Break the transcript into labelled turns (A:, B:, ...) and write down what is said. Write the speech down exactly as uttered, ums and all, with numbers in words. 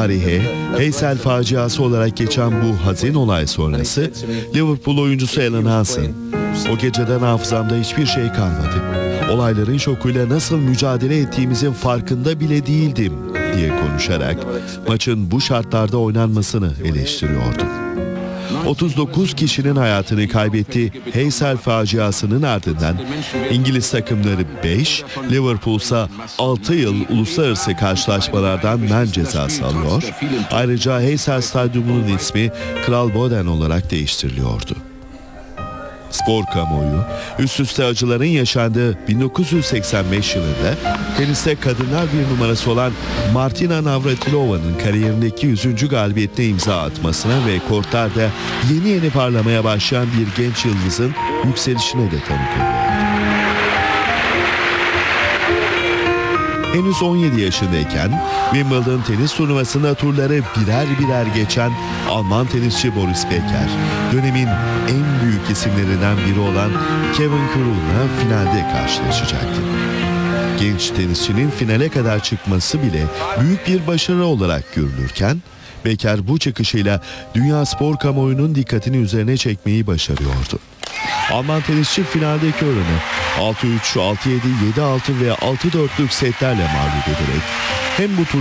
A: tarihe Heysel faciası olarak geçen bu hazin olay sonrası Liverpool oyuncusu Alan Hansen, "O geceden hafızamda hiçbir şey kalmadı. Olayların şokuyla nasıl mücadele ettiğimizin farkında bile değildim" diye konuşarak maçın bu şartlarda oynanmasını eleştiriyordu. otuz dokuz kişinin hayatını kaybettiği Heysel faciasının ardından İngiliz takımları beş, Liverpool ise altı yıl uluslararası karşılaşmalardan men cezası alıyor. Ayrıca Heysel Stadyumu'nun ismi Kral Boden olarak değiştiriliyordu. Spor kamuoyu, üst üste acıların yaşandığı bin dokuz yüz seksen beş yılında teniste kadınlar bir numarası olan Martina Navratilova'nın kariyerindeki yüzüncü galibiyetine imza atmasına ve kortlarda yeni yeni parlamaya başlayan bir genç yıldızın yükselişine de tanık oluyor. Henüz on yedi yaşındayken Wimbledon tenis turnuvasında turları birer birer geçen Alman tenisçi Boris Becker, dönemin en büyük isimlerinden biri olan Kevin Kurul'la finalde karşılaşacaktı. Genç tenisçinin finale kadar çıkması bile büyük bir başarı olarak görülürken, Becker bu çıkışıyla dünya spor kamuoyunun dikkatini üzerine çekmeyi başarıyordu. Alman tenisçi finaldeki oranı altı üç, altı yedi, yedi altı ve altı dörtlük setlerle mağlup ederek hem bu